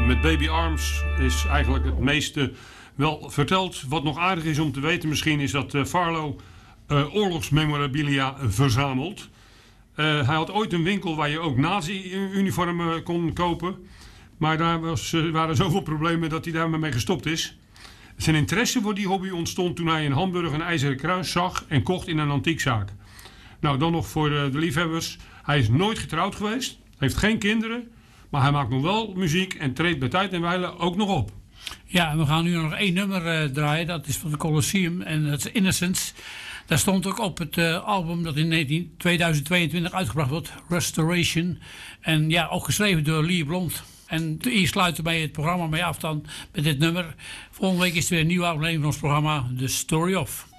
Met Baby Arms is eigenlijk het meeste wel verteld. Wat nog aardig is om te weten misschien is dat Farlow oorlogsmemorabilia verzamelt. Hij had ooit een winkel waar je ook nazi-uniformen kon kopen. Maar daar waren zoveel problemen dat hij daarmee mee gestopt is. Zijn interesse voor die hobby ontstond toen hij in Hamburg een ijzeren kruis zag en kocht in een antiekzaak. Nou, dan nog voor de liefhebbers. Hij is nooit getrouwd geweest, heeft geen kinderen, maar hij maakt nog wel muziek en treedt bij tijd en wijle ook nog op. Ja, en we gaan nu nog één nummer draaien, dat is van de Colosseum en dat is Innocence. Daar stond ook op het album dat in 2022 uitgebracht wordt, Restoration. En ja, ook geschreven door Lee Blond. En hier sluiten wij het programma mee af dan met dit nummer. Volgende week is er weer een nieuwe aflevering van ons programma The Story Of.